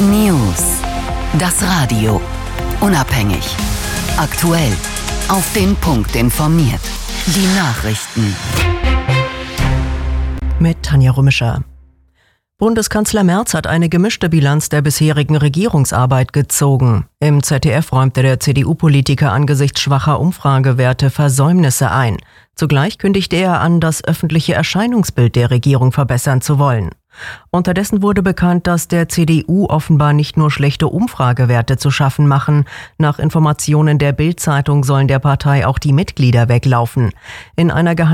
News. Das Radio. Unabhängig. Aktuell. Auf den Punkt informiert. Die Nachrichten. Mit Tanja Rümischer. Bundeskanzler Merz hat eine gemischte Bilanz der bisherigen Regierungsarbeit gezogen. Im ZDF räumte der CDU-Politiker angesichts schwacher Umfragewerte Versäumnisse ein. Zugleich kündigte er an, das öffentliche Erscheinungsbild der Regierung verbessern zu wollen. Unterdessen wurde bekannt, dass der CDU offenbar nicht nur schlechte Umfragewerte zu schaffen machen. Nach Informationen der Bild-Zeitung sollen der Partei auch die Mitglieder weglaufen. In einer